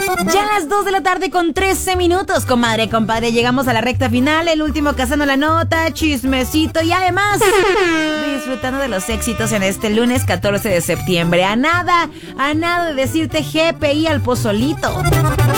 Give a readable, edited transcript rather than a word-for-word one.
Ya a las 2 de la tarde con 13 minutos, comadre, compadre. Llegamos a la recta final, el último cazando la nota, chismecito y además disfrutando de los éxitos en este lunes 14 de septiembre. A nada de decirte GPI al pozolito.